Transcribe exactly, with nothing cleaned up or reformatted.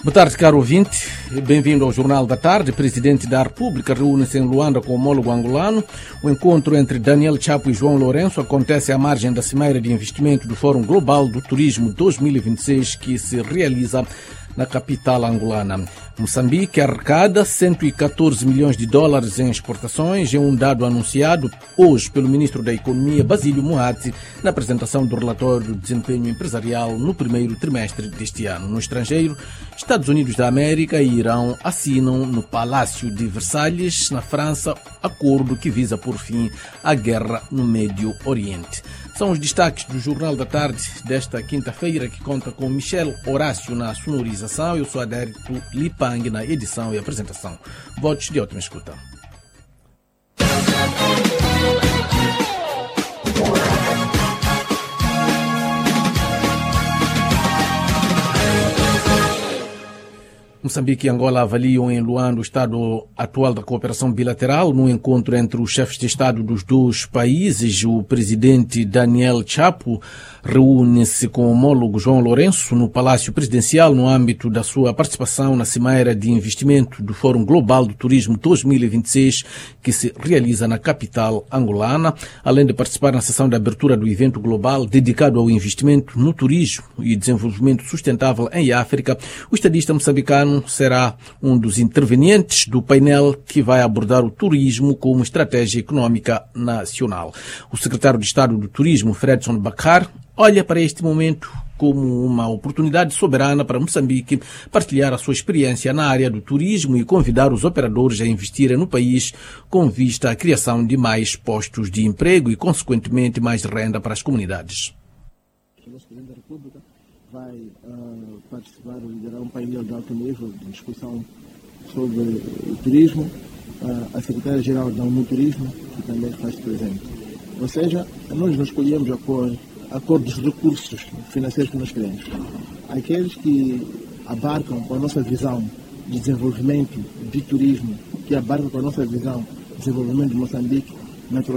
Boa tarde, caro ouvinte. Bem-vindo ao Jornal da Tarde. O Presidente da República reúne-se em Luanda com o homólogo angolano. O encontro entre Daniel Chapo e João Lourenço acontece à margem da Cimeira de Investimento do Fórum Global do Turismo dois mil e vinte e seis, que se realiza na capital angolana. Moçambique arrecada cento e catorze milhões de dólares em exportações, é um dado anunciado hoje pelo Ministro da Economia, Basílio Moati, na apresentação do relatório do desempenho empresarial no primeiro trimestre deste ano. No estrangeiro, Estados Unidos da América e Irão assinam no Palácio de Versalhes, na França, acordo que visa por fim a guerra no Médio Oriente. São os destaques do Jornal da Tarde desta quinta-feira, que conta com Michel Horácio na sonorização. Eu sou Adérito Lipang na edição e apresentação. Votos de ótima escuta. Moçambique e Angola avaliam em Luanda o estado atual da cooperação bilateral. No encontro entre os chefes de Estado dos dois países, o presidente Daniel Chapo reúne-se com o homólogo João Lourenço no Palácio Presidencial no âmbito da sua participação na Cimeira de Investimento do Fórum Global do Turismo dois mil e vinte e seis, que se realiza na capital angolana. Além de participar na sessão de abertura do evento global dedicado ao investimento no turismo e desenvolvimento sustentável em África, o estadista moçambicano será um dos intervenientes do painel que vai abordar o turismo como estratégia econômica nacional. O secretário de Estado do Turismo, Fredson Bakar, olha para este momento como uma oportunidade soberana para Moçambique partilhar a sua experiência na área do turismo e convidar os operadores a investirem no país com vista à criação de mais postos de emprego e, consequentemente, mais renda para as comunidades. O nosso Presidente da República vai uh, participar ou liderar um painel de alto nível de discussão sobre o turismo. Uh, a Secretária-Geral da ONU Turismo, que também faz presente. Ou seja, nós não escolhemos a cor, a cor dos recursos financeiros que nós queremos. Aqueles que abarcam com a nossa visão de desenvolvimento de turismo, que abarcam com a nossa visão de desenvolvimento de Moçambique, naturalmente